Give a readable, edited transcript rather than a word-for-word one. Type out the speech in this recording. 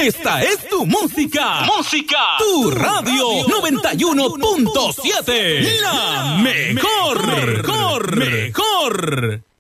Esta es tu música. Música. Tu radio 91.7. La mejor. Mejor.